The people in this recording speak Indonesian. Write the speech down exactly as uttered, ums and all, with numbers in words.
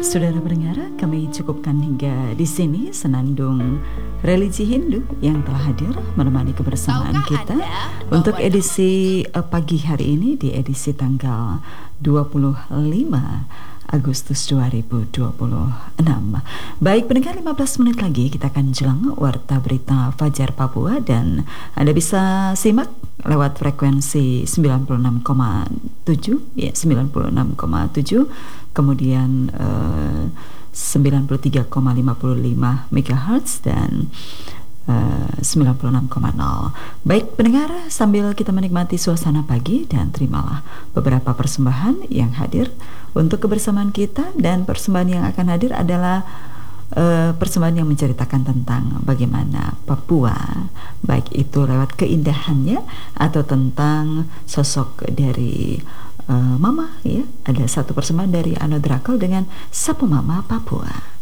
Saudara pendengar, kami cukupkan hingga di sini senandung religi Hindu yang telah hadir menemani kebersamaan Tahukah kita Anda untuk bahwa edisi uh, pagi hari ini, di edisi tanggal dua puluh lima Agustus dua ribu dua puluh enam. Baik pendengar, lima belas menit lagi kita akan jelang warta berita Fajar Papua, dan Anda bisa simak lewat frekuensi sembilan puluh enam koma tujuh ya, sembilan puluh enam koma tujuh, kemudian uh, sembilan puluh tiga koma lima lima megahertz dan Uh, sembilan puluh enam koma nol. Baik pendengar, sambil kita menikmati suasana pagi, dan terimalah beberapa persembahan yang hadir untuk kebersamaan kita. Dan persembahan yang akan hadir adalah uh, persembahan yang menceritakan tentang bagaimana Papua, baik itu lewat keindahannya atau tentang sosok dari uh, Mama ya. Ada satu persembahan dari Ano Drakal dengan Sapu Mama Papua.